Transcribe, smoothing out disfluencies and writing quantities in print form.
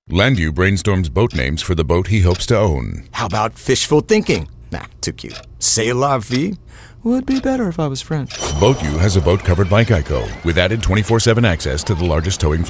Landu brainstorms boat names for the boat he hopes to own. How about fishful thinking? Nah, too cute. C'est la vie? Would be better if I was French. BoatU has a boat covered by Geico with added 24/7 access to the largest towing